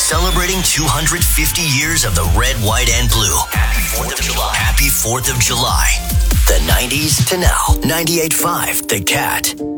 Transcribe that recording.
Celebrating 250 years of the red, white, and blue. Happy 4th of July. Happy 4th of July. The 90s to now. 98.5 The Cat.